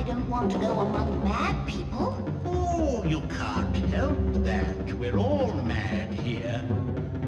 don't want to go among mad people. Oh, you can't help